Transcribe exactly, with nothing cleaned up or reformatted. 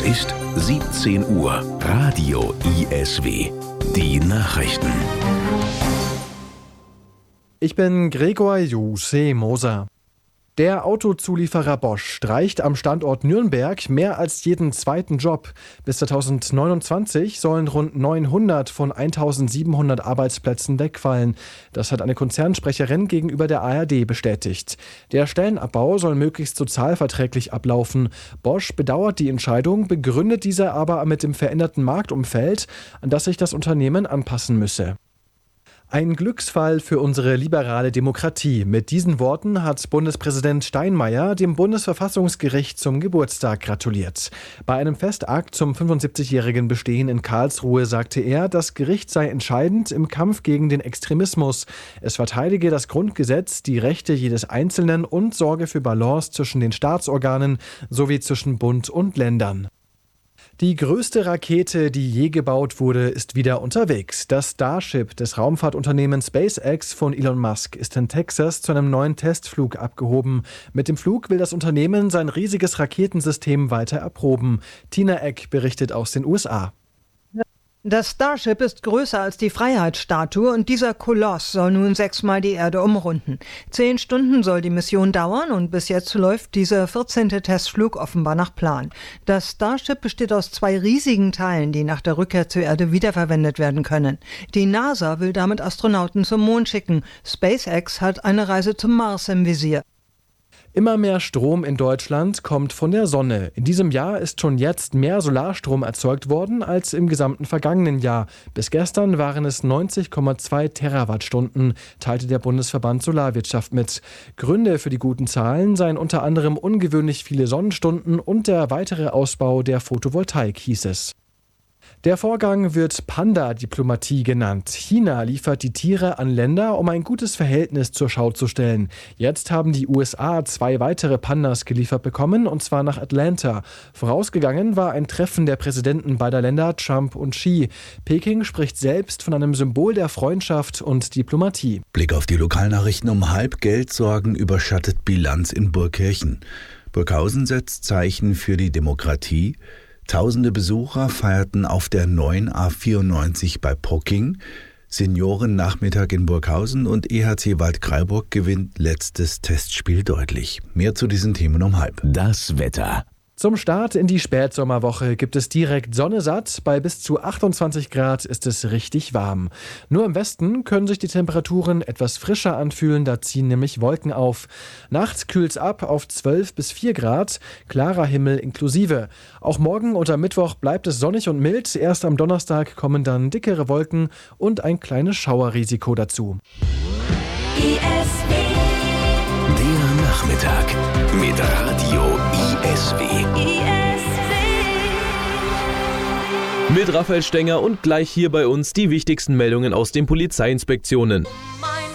Es ist siebzehn Uhr. Radio I S W. Die Nachrichten. Ich bin Gregor Juse Moser. Der Autozulieferer Bosch streicht am Standort Nürnberg mehr als jeden zweiten Job. Bis zweitausendneunundzwanzig sollen rund neunhundert von eintausendsiebenhundert Arbeitsplätzen wegfallen. Das hat eine Konzernsprecherin gegenüber der A R D bestätigt. Der Stellenabbau soll möglichst sozialverträglich ablaufen. Bosch bedauert die Entscheidung, begründet diese aber mit dem veränderten Marktumfeld, an das sich das Unternehmen anpassen müsse. Ein Glücksfall für unsere liberale Demokratie. Mit diesen Worten hat Bundespräsident Steinmeier dem Bundesverfassungsgericht zum Geburtstag gratuliert. Bei einem Festakt zum fünfundsiebzigjährigen Bestehen in Karlsruhe sagte er, das Gericht sei entscheidend im Kampf gegen den Extremismus. Es verteidige das Grundgesetz, die Rechte jedes Einzelnen und sorge für Balance zwischen den Staatsorganen sowie zwischen Bund und Ländern. Die größte Rakete, die je gebaut wurde, ist wieder unterwegs. Das Starship des Raumfahrtunternehmens SpaceX von Elon Musk ist in Texas zu einem neuen Testflug abgehoben. Mit dem Flug will das Unternehmen sein riesiges Raketensystem weiter erproben. Tina Eck berichtet aus den U S A. Das Starship ist größer als die Freiheitsstatue und dieser Koloss soll nun sechsmal die Erde umrunden. Zehn Stunden soll die Mission dauern und bis jetzt läuft dieser vierzehnte Testflug offenbar nach Plan. Das Starship besteht aus zwei riesigen Teilen, die nach der Rückkehr zur Erde wiederverwendet werden können. Die NASA will damit Astronauten zum Mond schicken. SpaceX hat eine Reise zum Mars im Visier. Immer mehr Strom in Deutschland kommt von der Sonne. In diesem Jahr ist schon jetzt mehr Solarstrom erzeugt worden als im gesamten vergangenen Jahr. Bis gestern waren es neunzig Komma zwei Terawattstunden, teilte der Bundesverband Solarwirtschaft mit. Gründe für die guten Zahlen seien unter anderem ungewöhnlich viele Sonnenstunden und der weitere Ausbau der Photovoltaik, hieß es. Der Vorgang wird Panda-Diplomatie genannt. China liefert die Tiere an Länder, um ein gutes Verhältnis zur Schau zu stellen. Jetzt haben die U S A zwei weitere Pandas geliefert bekommen, und zwar nach Atlanta. Vorausgegangen war ein Treffen der Präsidenten beider Länder, Trump und Xi. Peking spricht selbst von einem Symbol der Freundschaft und Diplomatie. Blick auf die Lokalnachrichten um halb. Geldsorgen überschattet Bilanz in Burghausen. Burghausen setzt Zeichen für die Demokratie. Tausende Besucher feierten auf der neuen A vierundneunzig bei Pocking. Seniorennachmittag in Burghausen und E H C Waldkraiburg gewinnt letztes Testspiel deutlich. Mehr zu diesen Themen um halb. Das Wetter. Zum Start in die Spätsommerwoche gibt es direkt Sonne satt. Bei bis zu achtundzwanzig Grad ist es richtig warm. Nur im Westen können sich die Temperaturen etwas frischer anfühlen, da ziehen nämlich Wolken auf. Nachts kühlt's ab auf zwölf bis vier Grad, klarer Himmel inklusive. Auch morgen und am Mittwoch bleibt es sonnig und mild. Erst am Donnerstag kommen dann dickere Wolken und ein kleines Schauerrisiko dazu. I S W. Der Nachmittag mit Radio I S W. I S W. Mit Raphael Stenger und gleich hier bei uns die wichtigsten Meldungen aus den Polizeiinspektionen.